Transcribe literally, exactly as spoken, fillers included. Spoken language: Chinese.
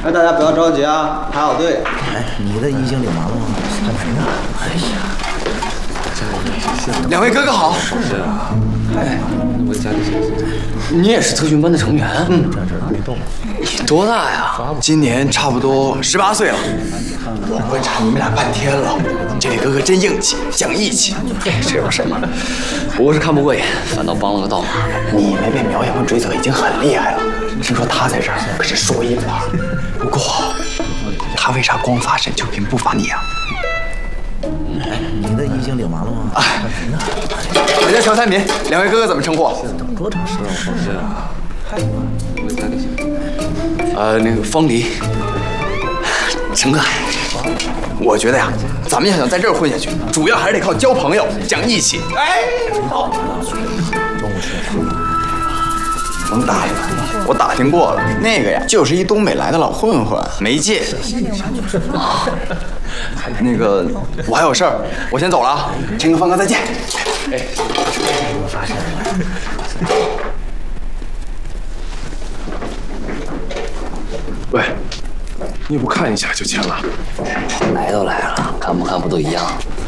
哎，大家不要着急啊，排好队。 哎，你的已经领完了吗？干什么呢？哎呀， 两位哥哥好。 是啊。哎，我家里谢谢。 你也是特训班的成员？ 嗯，这这别动了。 你多大呀？今年差不多十八岁了。我观察你们俩半天了，这位哥哥真硬气，讲义气。 这有什么？不过是看不过眼，反倒帮了个倒忙。 你没被苗阳追走已经很厉害了，听说他在这儿可是说一不二。不过，他为啥光罚沈秋平不罚你啊？ 哎，你的已经领完了吗？ 哎， 干什么呢？ 我叫乔三民，两位哥哥怎么称呼？ 等多长时间了？ 是啊。我家里谢谢。 呃，那个方离，陈哥，我觉得呀，咱们要想在这儿混下去，主要还是得靠交朋友、讲义气。哎，好， 中午吃啥？ 能打听，我打听过了，那个呀，就是一东北来的老混混，没劲。那个，我还有事儿，我先走了啊，陈哥、方哥再见。哎， 我发现了。 喂，你不看一下就签了？ 来都来了，看不看不都一样？